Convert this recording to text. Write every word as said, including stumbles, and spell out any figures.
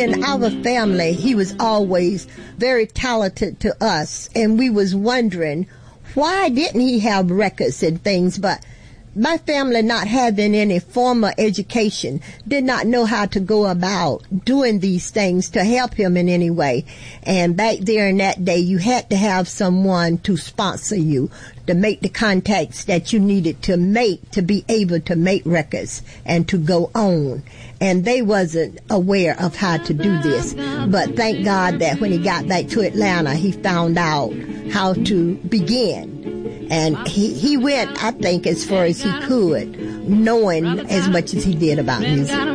in our family, he was always very talented to us, and we was wondering why didn't he have records and things. But my family, not having any formal education, did not know how to go about doing these things to help him in any way. And back there in that day, you had to have someone to sponsor you, to make the contacts that you needed to make to be able to make records and to go on. And they wasn't aware of how to do this. But thank God that when he got back to Atlanta, he found out how to begin. And he, he went, I think, as far as he could, knowing as much as he did about music.